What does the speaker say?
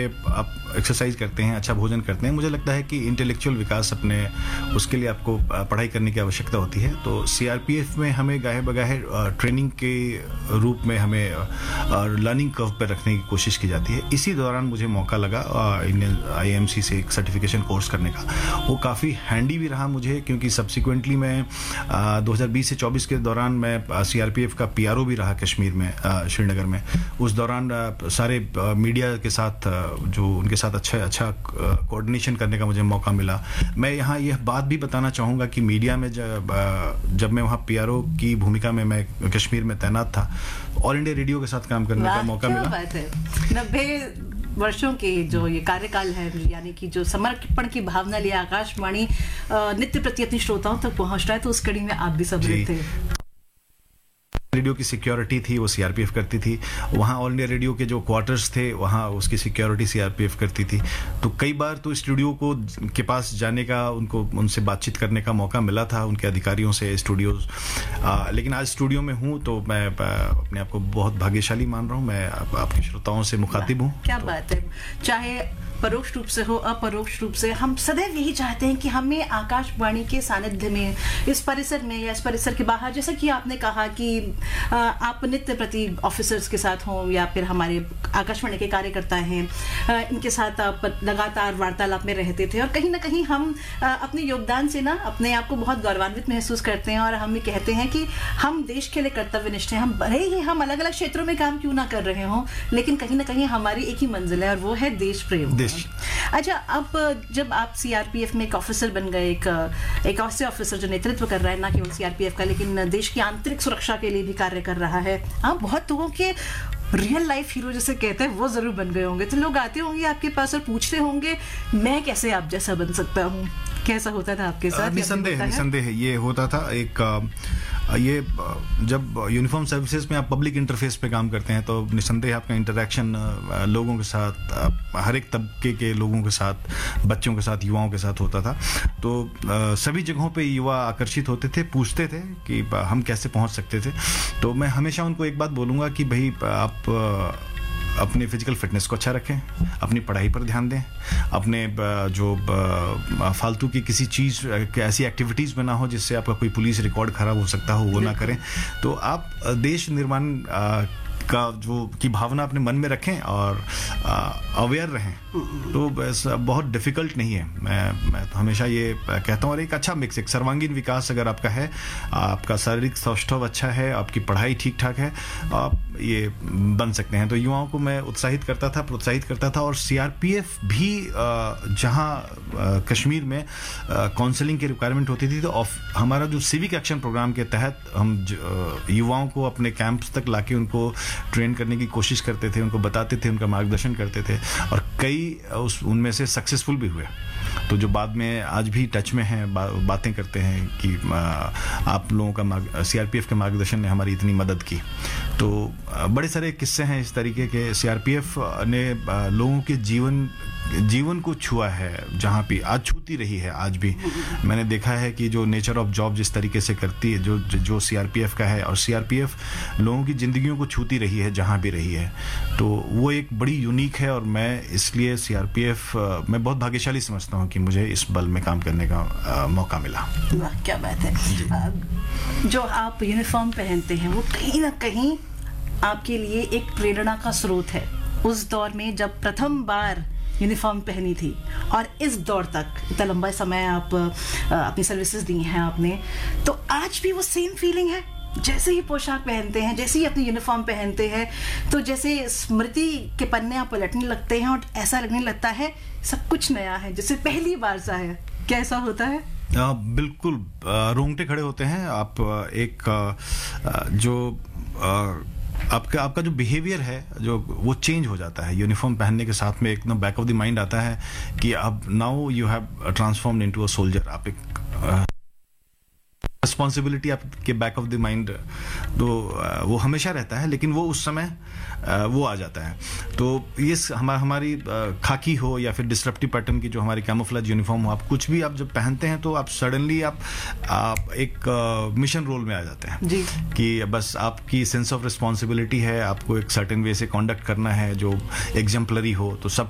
आप एक्सरसाइज करते हैं, अच्छा भोजन करते हैं, मुझे लगता है कि इंटेलेक्चुअल विकास अपने उसके लिए आपको पढ़ाई करने की आवश्यकता होती है। तो सीआरपीएफ में हमें गाहे बगाहे ट्रेनिंग के रूप में हमें लर्निंग कर्व पर रखने की कोशिश की जाती है। इसी दौरान मुझे मौका लगा इंडियन आईएमसी से एक सर्टिफिकेशन कोर्स करने का। वो काफ़ी हैंडी भी रहा मुझे, क्योंकि सब्सिक्वेंटली मैं 2020 से 24 के दौरान मैं सीआरपीएफ का पीआरओ भी रहा कश्मीर में, श्रीनगर में। उस दौरान सारे मीडिया के साथ जो उनके साथ अच्छा कोऑर्डिनेशन करने का मुझे मौका मिला। मैं यहाँ यह बात भी बताना चाहूँगा कि मीडिया में जब मैं वहाँ पीआरओ की भूमिका में मैं कश्मीर में तैनात था, ऑल इंडिया रेडियो के साथ काम करने का मौका मिला। बात है। 90 वर्षों के जो ये कार्यकाल है, यानी कि जो समर्पण की भावना लिए आकाशवाणी नित्य प्रति अपने श्रोताओं तक पहुंच रहा है, तो उस कड़ी में आप भी सम्मिलित थे। रेडियो की सिक्योरिटी थी वो सीआरपीएफ करती थी। वहाँ ऑल इंडिया रेडियो के जो क्वार्टर्स थे वहाँ उसकी सिक्योरिटी सीआरपीएफ करती थी। तो कई बार तो स्टूडियो के पास जाने का, उनसे बातचीत करने का मौका मिला था, उनके अधिकारियों से, स्टूडियोज। लेकिन आज स्टूडियो में हूँ तो मैं अपने आप को बहुत भाग्यशाली मान रहा हूँ। मैं आपके श्रोताओं से मुखातिब हूँ। क्या बात है। चाहे परोक्ष रूप से हो, अपरोक्ष रूप से, हम सदैव यही चाहते हैं कि हमें आकाशवाणी के सानिध्य में, इस परिसर में या इस परिसर के बाहर, जैसा कि आपने कहा कि आप नित्य प्रति ऑफिसर्स के साथ हों या फिर हमारे आकाशवाणी के कार्यकर्ता हैं, इनके साथ आप लगातार वार्तालाप में रहते थे, और कहीं ना कहीं हम अपने योगदान से ना अपने आप को बहुत गौरवान्वित महसूस करते हैं, और हम ये कहते हैं कि हम देश के लिए कर्तव्यनिष्ठ हैं। हम भले ही हम अलग अलग क्षेत्रों में काम क्यों ना कर रहे हों, लेकिन कहीं ना कहीं हमारी एक ही मंजिल है, और वो है देश प्रेम। अच्छा, अब जब आप सीआरपीएफ में एक ऑफिसर बन गए, एक ऐसे ऑफिसर जो नेतृत्व कर रहा है ना केवल सीआरपीएफ का, लेकिन देश की आंतरिक सुरक्षा के लिए भी कार्य कर रहा है, आप बहुत लोगों के रियल लाइफ हीरो जैसे कहते हैं वो जरूर बन गए होंगे। तो लोग आते होंगे आपके पास और पूछते होंगे मैं कैसे आप जैसा बन सकता हूँ। कैसा होता था आपके साथ? निसंदेह ये होता था। ये जब यूनिफॉर्म सर्विसेज में आप पब्लिक इंटरफेस पे काम करते हैं तो निसंदेह आपका इंटरेक्शन लोगों के साथ, हर एक तबके के लोगों के साथ, बच्चों के साथ, युवाओं के साथ होता था। तो सभी जगहों पे युवा आकर्षित होते थे, पूछते थे कि हम कैसे पहुंच सकते थे। तो मैं हमेशा उनको एक बात बोलूँगा कि भाई आप अपनी फिजिकल फिटनेस को अच्छा रखें, अपनी पढ़ाई पर ध्यान दें, अपने जो फालतू की किसी चीज़, ऐसी एक्टिविटीज़ में ना हो जिससे आपका कोई पुलिस रिकॉर्ड खराब हो सकता हो, वो ना करें। तो आप देश निर्माण का की भावना अपने मन में रखें और अवेयर रहें। तो बस बहुत डिफिकल्ट नहीं है। मैं तो हमेशा ये कहता हूँ, और एक अच्छा मिक्स, एक सर्वांगीण विकास अगर आपका है, आपका शारीरिक सौष्ठव अच्छा है, आपकी पढ़ाई ठीक ठाक है, आप ये बन सकते हैं। तो युवाओं को मैं उत्साहित करता था, प्रोत्साहित करता था। और सीआरपीएफ भी जहाँ कश्मीर में काउंसलिंग की रिक्वायरमेंट होती थी, तो हमारा जो सिविक एक्शन प्रोग्राम के तहत हम युवाओं को अपने कैंप्स तक लाके उनको ट्रेन करने की कोशिश करते थे, उनको बताते थे, उनका मार्गदर्शन करते थे, और कई उनमें से सक्सेसफुल भी हुए। तो जो बाद में आज भी टच में हैं, बातें करते हैं कि आप लोगों का सीआरपीएफ के मार्गदर्शन ने हमारी इतनी मदद की। तो बड़े सारे किस्से हैं इस तरीके के। सीआरपीएफ ने लोगों के जीवन को छुआ है, जहाँ भी आज छूती रही है। आज भी मैंने देखा है कि जो नेचर ऑफ जॉब जिस तरीके से करती है, जो सीआरपीएफ का है, और सीआरपीएफ लोगों की जिंदगियों को छूती रही है जहाँ भी रही है। तो वो एक बड़ी यूनिक है, और मैं इसलिए सीआरपीएफ मैं बहुत भाग्यशाली समझता हूँ कि मुझे इस बल में काम करने का मौका मिला। वाह, क्या बात है। जो आप यूनिफॉर्म पहनते हैं वो कहीं ना कहीं आपके लिए एक प्रेरणा का स्रोत है। उस दौर में जब प्रथम बार यूनिफॉर्म पहनी थी, और इस दौर तक इतना लंबा समय आप अपनी सर्विसेज दी हैं आपने, तो आज भी वो सेम फीलिंग है? जैसे ही पोशाक पहनते हैं, जैसे ही अपनी यूनिफॉर्म पहनते हैं, तो जैसे स्मृति के पन्ने आप पलटने लगते हैं और ऐसा लगने लगता है सब कुछ नया है, जैसे पहली बार सा है। क्या ऐसा होता है? बिल्कुल, रोंगटे खड़े होते हैं। आप एक जो आपका जो बिहेवियर है जो वो चेंज हो जाता है यूनिफॉर्म पहनने के साथ में। एकदम बैक ऑफ द माइंड आता है कि अब now you have transformed into a soldier. आप एक रिस्पॉन्सिबिलिटी आपके बैक ऑफ द माइंड, तो वो हमेशा रहता है, लेकिन वो उस समय वो आ जाता है। तो ये हमारी खाकी हो या फिर डिस्रप्टिव पैटर्न की जो हमारी कैमोफ्लेज यूनिफॉर्म हो, आप कुछ भी आप जब पहनते हैं तो आप सडनली आप एक मिशन रोल में आ जाते हैं जी। कि बस आपकी सेंस ऑफ रिस्पॉन्सिबिलिटी है, आपको एक सर्टेन वे से कॉन्डक्ट करना है जो एग्जाम्पलरी हो। तो सब